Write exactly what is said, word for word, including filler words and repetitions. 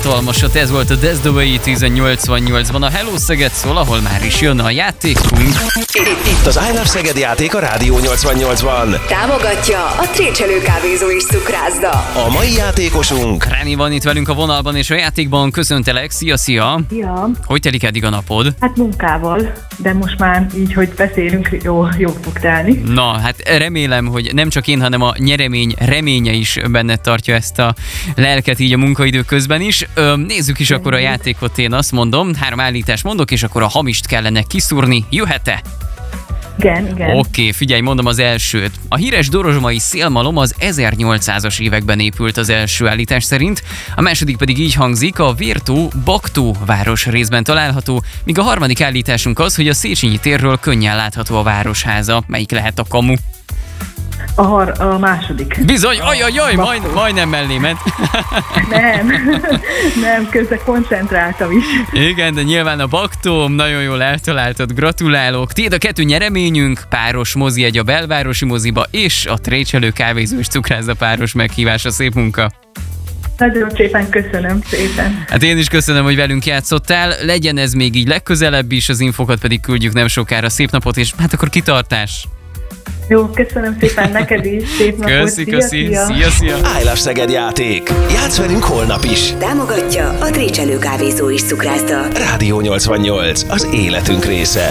hatalmasat, ez volt a That's the Way It Is a nyolcvannyolcban. A Hello Szeged szól, ahol már is jön a játékunk. Itt az I Love Szeged játék a Rádió nyolcvannyolcban. Támogatja a Trécselő kávézó és cukrászda. A mai játékosunk Ráni van itt velünk a vonalban, és a játékban köszöntelek. Szia, szia! Ja, Hogy telik eddig a napod? hát munkával, de most már így, hogy beszélünk, jó, jó fog telni. Na, hát remélem, hogy nem csak én, hanem a nyeremény reménye is benned tartja ezt a lelket így a munkaidő közben is. Ö, nézzük is akkor a játékot, én azt mondom. Három állítást mondok, és akkor a hamist kellene kiszúrni. Jöhet-e? Igen, igen. Oké, okay, figyelj, mondom az elsőt. A híres dorozsmai szélmalom az ezernyolcszázas években épült az első állítás szerint, a második pedig így hangzik, a Vértó Baktó város részben található, míg a harmadik állításunk az, hogy a Széchenyi térről könnyen látható a városháza. Melyik lehet a kamu? A, har- a második. Bizony, ajajaj, majd, majdnem mellé ment. Nem, nem, közben koncentráltam is. Igen, de nyilván a Baktó, nagyon jól eltaláltad, gratulálok. Tiéd a kettő nyereményünk, páros mozijegy a belvárosi moziba, és a Trécselő kávézó és cukrászda páros meghívása. Szép munka! Nagyon szépen köszönöm, szépen. Hát én is köszönöm, hogy velünk játszottál. Legyen ez még így legközelebb is, az infokat pedig küldjük nem sokára. Szép napot, és hát akkor kitartás! Jó, köszönöm szépen neked is, szép napot. Köszi, köszi, szia, szia! I Love Szeged játék. Játsz velünk holnap is. Támogatja a Trécselő kávézó és cukrászda. Rádió nyolcvannyolc, az életünk része.